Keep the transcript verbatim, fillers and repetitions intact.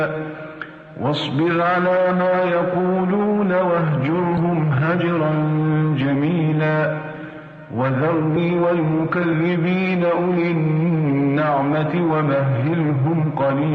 واصبر على ما يقولون واهجرهم هجرا جميلا وذرني والمكذبين أولي النعمة ومهلهم قليلا